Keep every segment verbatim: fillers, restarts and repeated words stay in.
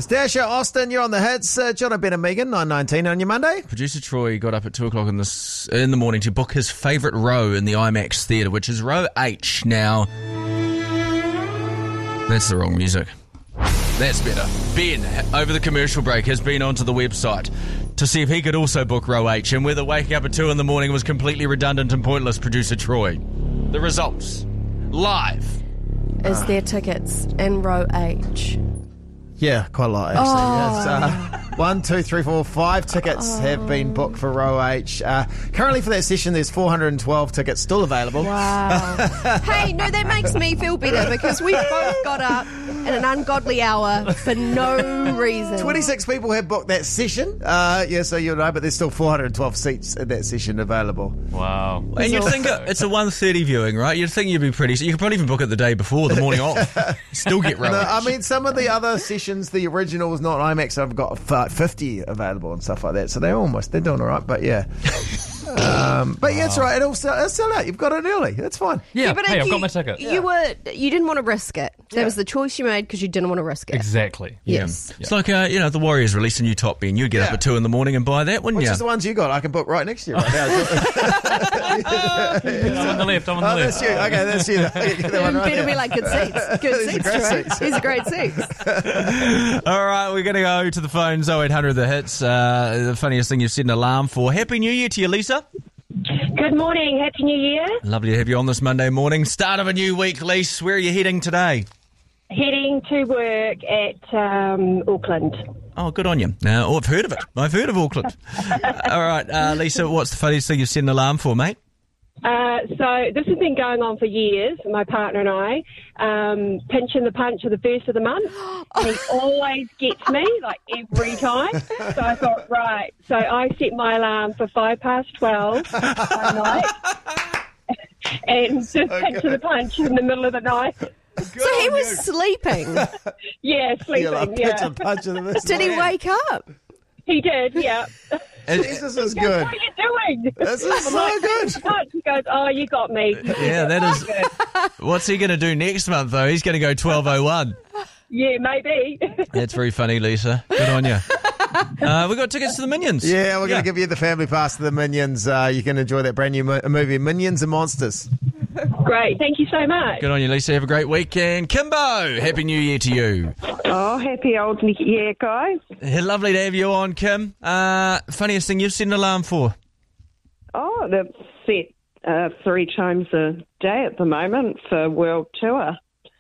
It's Dasher Austin, you're on the hits. Uh, John, Ben and Megan, nine nineteen on your Monday. Producer Troy got up at two o'clock in, this, in the morning to book his favourite row in the IMAX theatre, which is row H. Now, that's the wrong music. That's better. Ben, over the commercial break, has been onto the website to see if he could also book row H, and whether waking up at two in the morning was completely redundant and pointless. Producer Troy. The results. Live. Is there tickets in row H? Yeah, quite a lot, actually. Oh. Yes, uh, one, two, three, four, five tickets oh. have been booked for row H. Uh, currently for that session, there's four hundred twelve tickets still available. Wow. Hey, no, that makes me feel better because we both got up at an ungodly hour for no reason. twenty-six people have booked that session. Uh, yeah, so you'll know, but there's still four hundred twelve seats in that session available. Wow. And you'd think it's a one thirty viewing, right? You'd think you'd be pretty... You could probably even book it the day before, the morning off. Still get row no, H. I mean, some of the other sessions, the originals, not IMAX, I've got fifty available and stuff like that. So they're almost, they're doing all right, but yeah. Um, but yeah, it's all right. It'll sell, it'll sell out. You've got it early. That's fine. Yeah, yeah but hey, I've you, got my ticket. You yeah. were you didn't want to risk it. That yeah. was the choice you made because you didn't want to risk it. Exactly. Yes. Yeah. It's like, uh, you know, the Warriors release a new top Ben. You'd get yeah. up at two in the morning and buy that, wouldn't Which you? is the ones you got. I can book right next to you right now. yeah, I'm on the left, I'm on the oh, left. that's you. Okay, that's you. Okay, get that one right better there. be like good seats. Good These seats, are great Troy. seats. These are great seats. All right, we're going to go to the phones, oh eight hundred the hits. Uh, the funniest thing you've set an alarm for. Happy New Year to you, Lisa. Good morning. Happy New Year. Lovely to have you on this Monday morning. Start of a new week, Lisa. Where are you heading today? Heading to work at um, Auckland. Oh, good on you. Uh, oh, I've heard of it. I've heard of Auckland. All right, uh, Lisa, what's the funniest thing you've set an alarm for, mate? Uh, so this has been going on for years, my partner and I, um, pinching the punch of the first of the month. He always gets me, like every time. So I thought, right, so I set my alarm for five past twelve one night and just pinch the punch in the middle of the night. Good so he was you. sleeping. Yeah, sleeping, You're like, yeah. pitch and punch in the Did he wake up? He did, yeah. Jesus is He good. goes, what are you doing? This is so like, good. He goes, oh, you got me. Yeah, that is... What's he going to do next month, though? He's going to go twelve oh one. Yeah, maybe. That's very funny, Lisa. Good on you. Uh, we got tickets to the Minions. Yeah, we're going to Yeah. give you the family pass to the Minions. Uh, you can enjoy that brand new mo- movie, Minions and Monsters. Great, thank you so much. Good on you, Lisa. Have a great weekend. Kimbo, Happy New Year to you. Oh, happy old year, guys. Lovely to have you on, Kim. Uh, funniest thing you've set an alarm for? Oh, they're set uh, three times a day at the moment for World Tour.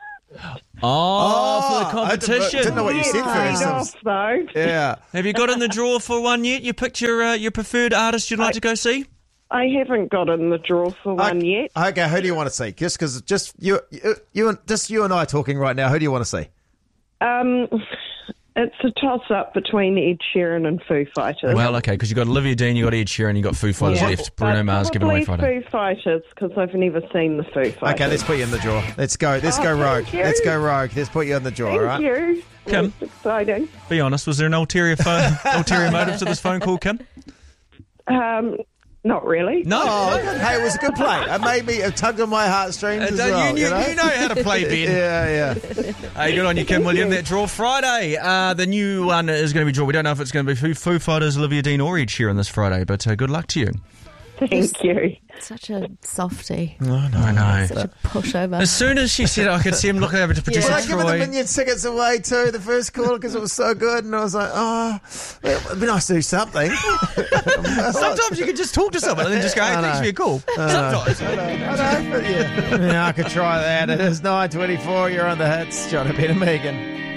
Oh, for the I didn't- competition. didn't know what you said Paid first. off, though. Yeah. Have you got in the draw for one yet? You picked your uh, your preferred artist you'd like I- to go see? I haven't got in the draw for one okay, yet. Okay, who do you want to see? Just because, just you, you, you, and just you and I talking right now. Who do you want to see? Um, it's a toss-up between Ed Sheeran and Foo Fighters. Well, okay, because you got Olivia Dean, you got Ed Sheeran, you got Foo Fighters Yeah. left. Bruno Uh, Mars giving away probably Friday. Foo Fighters, because I've never seen the Foo Fighters. Okay, let's put you in the draw. Let's go. Let's Oh, go rogue. thank you. Let's go rogue. Let's put you in the draw. Thank all right. you. Kim? That's exciting. Be honest, was there an ulterior phone, ulterior motive to this phone call, Kim? Um, not really. No. Oh, hey, it was a good play. It made me, it tugged on my heartstrings Uh, as don't- well. you, You, know? you know how to play, Ben. Yeah, yeah. Hey, good on you, Kim William. That draw Friday. Uh, the new one is going to be drawn. We don't know if it's going to be Foo, Foo Fighters, Olivia Dean, or Ed Sheeran this Friday, but uh, good luck to you. Thank you. Such a softie. I know. I know. Such a pushover. As soon as she said, I could see him looking over to producer Well, I given the Troy. Minions tickets away too, the first call, because it was so good, and I was like, oh, it'd be nice to do something. Sometimes you can just talk to someone and then just go, hey, I thanks know. for your call. I know. Sometimes. I know, I know, but yeah. yeah, I could try that. It is nine twenty-four. You're on the hits. John and Ben and Megan.